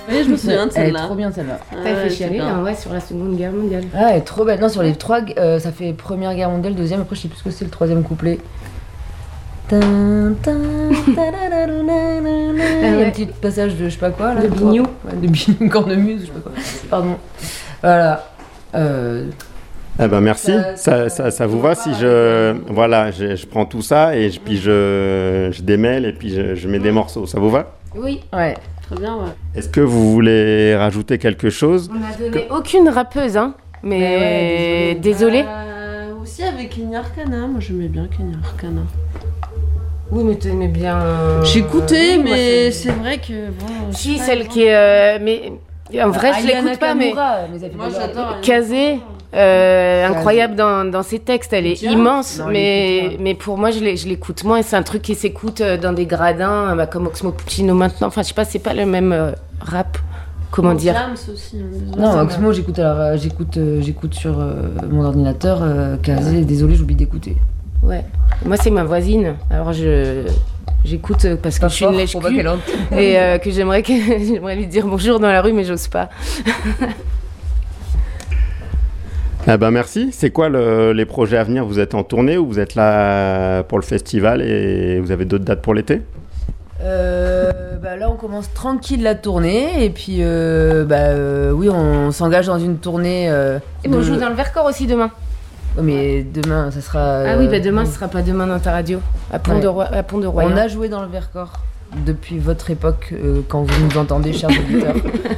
Oui, je me souviens de Elle est celle-là. trop bien celle-là. T'as fait chialer sur la Seconde Guerre mondiale. Ah, elle est trop belle. Non, sur les trois, ça fait Première Guerre mondiale, deuxième, après je sais plus ce que c'est le troisième couplet. Il y a un petit passage de je sais pas quoi là. De Bignou. Ouais, de Bignou, cornemuse, je sais pas quoi. Pardon. Voilà. Eh ben merci, ça vous va si je prends tout ça et puis je démêle et puis je mets des morceaux, ça vous va? Oui. Ouais. Très bien, ouais. Est-ce que vous voulez rajouter quelque chose? On a donné aucune rappeuse, hein. Mais désolé. Aussi avec Kenya Arcana, moi j'aimais bien Kenya Arcana. Oui, mais t'aimais bien. J'écoutais, oui, mais c'est vrai que. Bon, Si, celle qui est. Mais en vrai, je l'écoute pas, mais. Moi j'adore. Kazé, incroyable dans ses textes, elle est immense, mais pour moi, je l'écoute moins et c'est un truc qui s'écoute dans des gradins, comme Oxmo Puccino maintenant. Enfin, je sais pas, c'est pas le même rap. Comment dire? Jams aussi. Non, Oxmo, j'écoute sur mon ordinateur. Kazé, désolé, j'oublie d'écouter. Ouais. Moi, c'est ma voisine. Alors, j'écoute parce que je suis une lèche-cul et que j'aimerais lui dire bonjour dans la rue, mais j'ose pas. Eh ben merci. C'est quoi les projets à venir? Vous êtes en tournée ou vous êtes là pour le festival et vous avez d'autres dates pour l'été? Là, on commence tranquille la tournée et puis oui, on s'engage dans une tournée. Et on joue dans le Vercors aussi demain. Oh, mais demain, ça sera. Ah oui, demain, ce sera pas demain dans ta radio, à Pont-de-Royan. On a joué dans le Vercors depuis votre époque, quand vous nous entendez, chers auditeurs.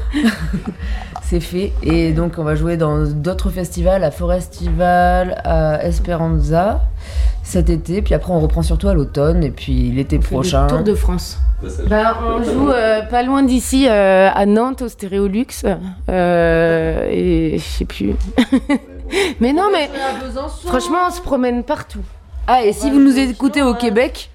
C'est fait. Et donc, on va jouer dans d'autres festivals, à Forestival, à Esperanza, cet été. Puis après, on reprend surtout à l'automne. Et puis l'été prochain. Tour de France. On joue pas loin d'ici, à Nantes, au Stéréolux. Et je sais plus. Mais non, mais franchement, on se promène partout. Ah, et si vous nous écoutez au Québec,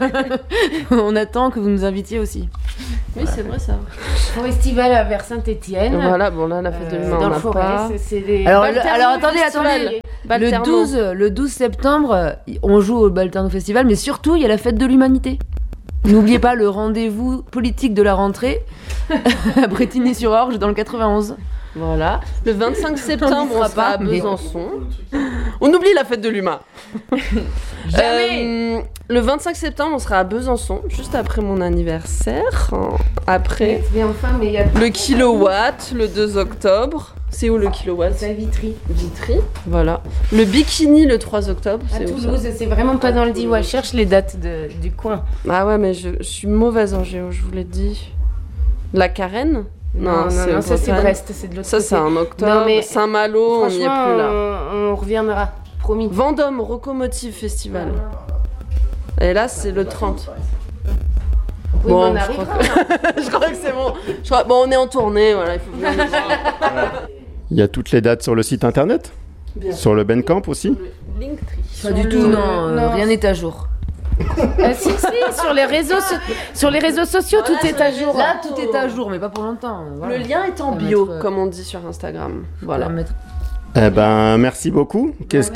on attend que vous nous invitiez aussi. Oui, c'est vrai ça. Festival vers Saint-Étienne. Voilà, bon là, la fête de l'humain, dans on le n'a forêt, pas. c'est des... Alors attendez. Balterno. Le 12 septembre, on joue au Balterno Festival, mais surtout, il y a la fête de l'humanité. N'oubliez pas le rendez-vous politique de la rentrée à Bretigny-sur-Orge dans le 91. Voilà. Le 25 septembre, on sera à Besançon. On oublie la fête de l'humain. Jamais. Le 25 septembre, on sera à Besançon, juste après mon anniversaire. Après Mais enfin, mais il y a le kilowatt, le 2 octobre. C'est où le kilowatt? C'est à Vitry. Vitry, voilà. Le bikini, le 3 octobre. À C'est où ça? Toulouse, c'est vraiment pas dans le 10. Ouais, je cherche les dates du coin. Ah ouais, mais je suis mauvaise en géo, je vous l'ai dit. La Carène? Non, ça c'est Brest, c'est de l'autre Ça côté. c'est en octobre. Non, mais Saint-Malo, on n'y est plus là. On reviendra, promis. Vendôme Rocomotive Festival. Et là, c'est le 30. Oui, Bon, mais on je arrivera. je crois que c'est bon. Bon, on est en tournée, voilà, il faut venir nous voir. Il y a toutes les dates sur le site internet? Bien Sur le Bandcamp aussi? Linktree. Pas du tout, non, rien n'est à jour. Si, sur les réseaux sociaux, tout est à jour. Là, tout est à jour, mais pas pour longtemps. Voilà. Le lien est en On va bio, mettre, comme on dit sur Instagram. Voilà. Eh ben, merci beaucoup. Qu'est-ce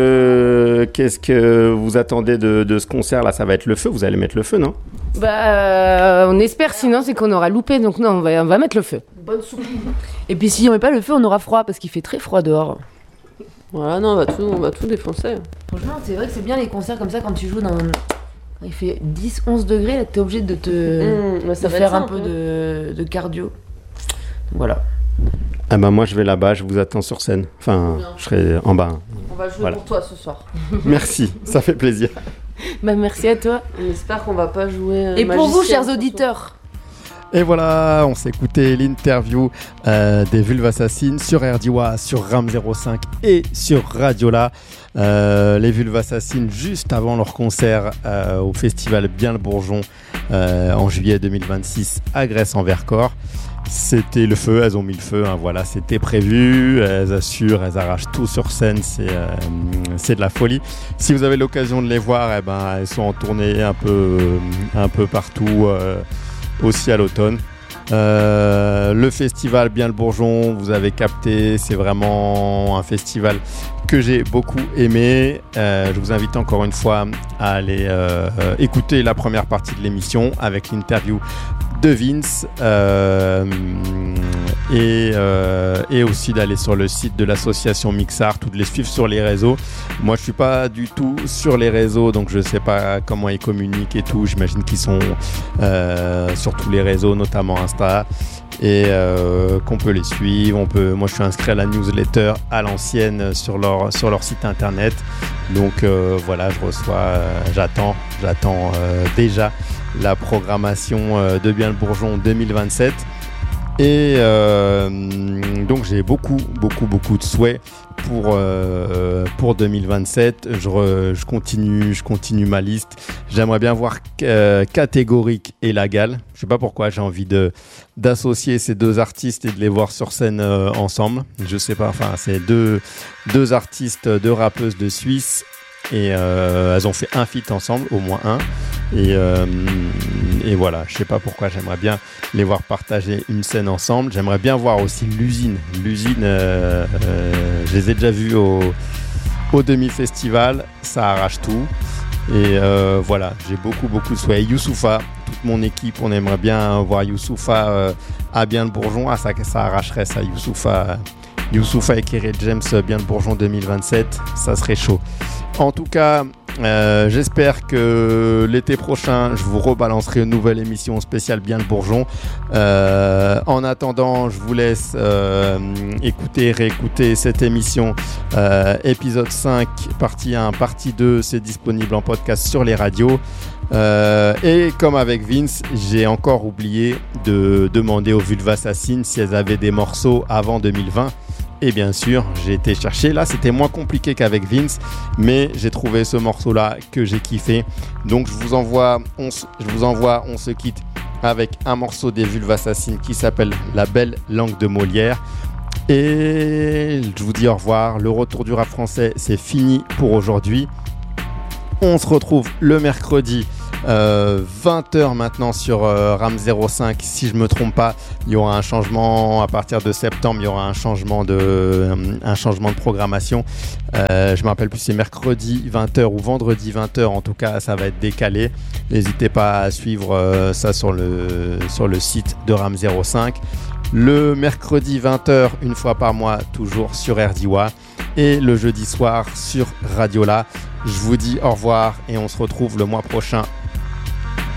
que vous attendez de ce concert là? Ça va être le feu. Vous allez mettre le feu, non? On espère, sinon c'est qu'on aura loupé. Donc non, on va mettre le feu. Bonne soupe. Et puis si on met pas le feu, on aura froid parce qu'il fait très froid dehors. Voilà, non, on va tout défoncer. Franchement, c'est vrai que c'est bien les concerts comme ça quand tu joues dans... Il fait 10-11 degrés, là t'es obligé de Ça va faire être un simple, peu de cardio. Voilà. Ah ben moi je vais là-bas, je vous attends sur scène. Enfin, je serai en bas. On va jouer Voilà. pour toi ce soir. Merci, ça fait plaisir. Merci à toi. On espère qu'on va pas jouer. Et pour vous, magicien chers ce soir. auditeurs, Et voilà, on s'est écouté l'interview des Vulves Assassines sur RDIWA, sur RAM 05 et sur Radiola. Les Vulves Assassines juste avant leur concert au festival Bien le Bourgeon en juillet 2026 à Grèce-en-Vercors. C'était le feu, elles ont mis le feu, hein, voilà, c'était prévu, elles assurent, elles arrachent tout sur scène, c'est de la folie. Si vous avez l'occasion de les voir, eh ben, elles sont en tournée un peu partout, aussi à l'automne. Le festival Bien le Bourgeon, vous avez capté, c'est vraiment un festival que j'ai beaucoup aimé. Je vous invite encore une fois à aller écouter la première partie de l'émission avec l'interview de Vince et aussi d'aller sur le site de l'association Mixart ou de les suivre sur les réseaux. Moi, je suis pas du tout sur les réseaux, donc je sais pas comment ils communiquent et tout. J'imagine qu'ils sont sur tous les réseaux, notamment Insta, et qu'on peut les suivre. Moi, je suis inscrit à la newsletter à l'ancienne sur leur site internet. Donc voilà, j'attends déjà la programmation de Bien le Bourgeon 2027. Et donc j'ai beaucoup de souhaits pour 2027. Je continue ma liste. J'aimerais bien voir Catégorique et Lagal. Je sais pas pourquoi j'ai envie d'associer ces deux artistes et de les voir sur scène ensemble. Je sais pas, enfin c'est deux artistes, deux rappeuses de Suisse. Et elles ont fait un feat ensemble, au moins un. Et voilà, je sais pas pourquoi, j'aimerais bien les voir partager une scène ensemble. J'aimerais bien voir aussi l'usine. Je les ai déjà vus au demi-festival, ça arrache tout. Et voilà, j'ai beaucoup de souhaits. Youssoupha, toute mon équipe, on aimerait bien voir Youssoupha à Bien le Bourgeon. Ah, ça arracherait ça, Youssoupha et Kerry James, Bien le Bourgeon 2027, ça serait chaud. En tout cas, j'espère que l'été prochain, je vous rebalancerai une nouvelle émission spéciale Bien le Bourgeon. En attendant, je vous laisse réécouter cette émission. Épisode 5, partie 1, partie 2, c'est disponible en podcast sur les radios. Et comme avec Vince, j'ai encore oublié de demander aux Vulva Assassines si elles avaient des morceaux avant 2020. Et bien sûr, j'ai été chercher. Là, c'était moins compliqué qu'avec Vince, mais j'ai trouvé ce morceau-là que j'ai kiffé. Donc, on se quitte avec un morceau des Vulva Assassines qui s'appelle La Belle Langue de Molière. Et je vous dis au revoir. Le retour du rap français, c'est fini pour aujourd'hui. On se retrouve le mercredi 20h maintenant sur RAM 05. Si je me trompe pas, il y aura un changement à partir de septembre. Il y aura un changement de programmation. Je me rappelle plus, c'est mercredi 20h ou vendredi 20h. En tout cas, ça va être décalé. N'hésitez pas à suivre ça sur le site de RAM 05. Le mercredi 20h, une fois par mois, toujours sur RDIWA. Et le jeudi soir sur Radiola. Je vous dis au revoir et on se retrouve le mois prochain